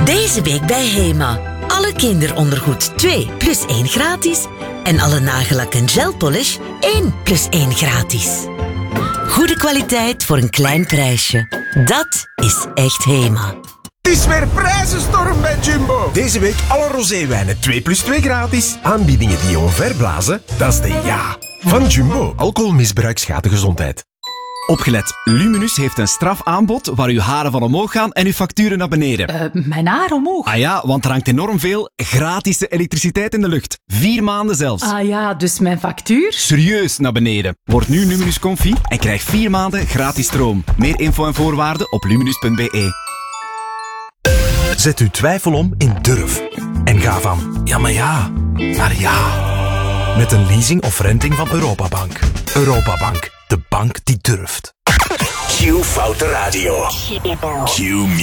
Deze week bij Hema. Alle kinderondergoed 2 plus 1 gratis. En alle nagellak en gelpolish 1 plus 1 gratis. Goede kwaliteit voor een klein prijsje. Dat is echt Hema. Het is weer prijzenstorm bij Jumbo. Deze week alle roséwijnen 2 plus 2 gratis. Aanbiedingen die je omverblazen, dat is de ja van Jumbo. Alcoholmisbruik schaadt de gezondheid. Opgelet, Luminus heeft een strafaanbod waar uw haren van omhoog gaan en uw facturen naar beneden. Mijn haar omhoog? Ah ja, want er hangt enorm veel gratis elektriciteit in de lucht. 4 maanden zelfs. Ah ja, dus mijn factuur? Serieus naar beneden. Word nu Luminus Confi en krijg 4 maanden gratis stroom. Meer info en voorwaarden op luminus.be. Zet uw twijfel om in durf. En ga van ja, maar ja, naar ja. Met een leasing of renting van Europabank. Europabank, de bank die durft. Q Foute Radio. Q Music.